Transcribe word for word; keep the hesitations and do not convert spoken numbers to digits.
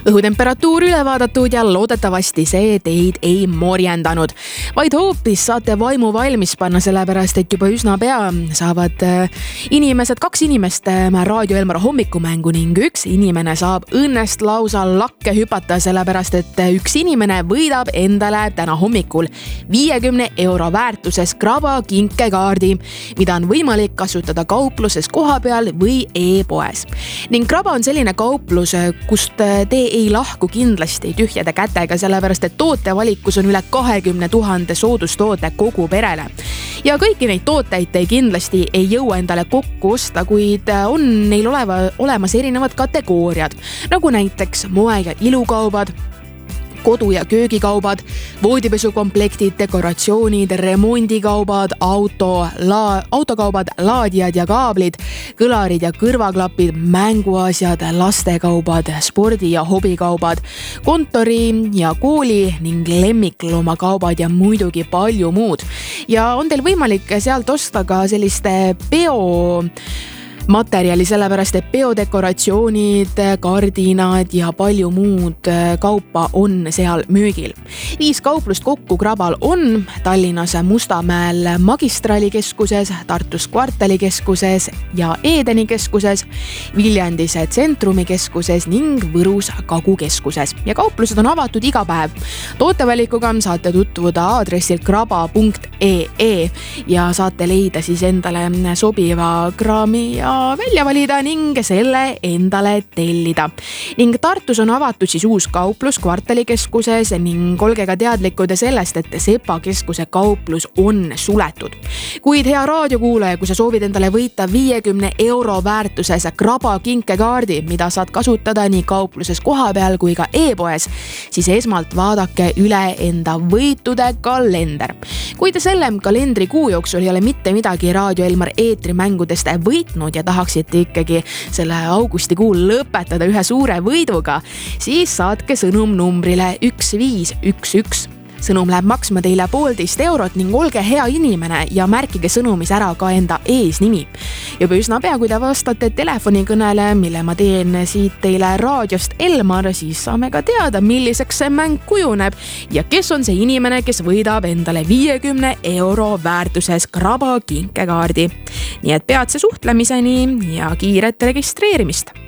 Õhutemperatuur üle vaadatud ja loodetavasti see teid ei morjendanud, vaid hoopis saate vaimu valmis panna, sellepärast et juba üsna pea saavad inimesed, kaks inimest Raadio Elmar hommikumängu ning üks inimene saab õnnest lausa lakke hüpata, sellepärast et üks inimene võidab endale täna hommikul viiekümne euro väärtuses Kraba kinkekaardi, mida on võimalik kasutada kaupluses kohapeal või e-poes. Ning Kraba on selline kauplus, kust te ei lahku kindlasti tühjade kätega, sellepärast et tootevalikus on üle kahekümne tuhande soodustoote kogu perele. Ja kõiki neid tooteid te kindlasti ei jõua endale kokku osta, kuid on neil oleva, olemas erinevad kategooriad, nagu näiteks moe- ja ilukaubad, kodu- ja köögikaubad, voodipesukomplektid, dekoratsioonid, remondikaubad, auto, la, autokaubad, laadijad ja kaablid, kõlarid ja kõrvaklapid, mänguasjad, lastekaubad, spordi- ja hobikaubad, kontori ja kooli ning lemmikloomakauvad ja muidugi palju muud. Ja on teil võimalik sealt osta ka selliste peo materjali, sellepärast et peodekoratsioonid, kardinad ja palju muud kaupa on seal müügil. Viis kauplust kokku Krabal on Tallinnas Mustamäel Magistralikeskuses, Tartus Kvartalikeskuses ja Edeni keskuses, Viljandis Tsentrumikeskuses ning Võrus Kagukeskuses. Ja kauplused on avatud iga päev. Tootevalikuga saate tutvuda aadressil kraba punkt ee ja saate leida siis endale sobiva kraami ja välja valida ning selle endale tellida. Ning Tartus on avatud siis uus kauplus Kvartalikeskuses ning olge ka teadlikud sellest, et Sepa keskuse kauplus on suletud. Kuid hea raadiokuulaja, kui sa soovid endale võita viiekümne euro väärtuses Kraba kinkekaardi, mida saad kasutada nii kaupluses kohapeal kui ka e-poes, siis esmalt vaadake üle enda võitude kalender. Kui te selle kalendrikuu jooksul ei ole mitte midagi Raadio Elmar eetrimängudest võitnud ja tahaksite ikkagi selle augustikuu lõpetada ühe suure võiduga, siis saatke sõnum numbrile üks viis üks üks. Sõnum läheb maksma teile poolteist eurot ning olge hea inimene ja märkige sõnumis ära ka enda eesnimi. Juba üsna pea, kui te vastate telefonikõnele, mille ma teen siit teile raadiost Elmar, siis saame ka teada, milliseks see mäng kujuneb ja kes on see inimene, kes võidab endale viiekümne euro väärtuses Kraba kinkekaardi. Nii et peatse suhtlemiseni ja kiiret registreerimist.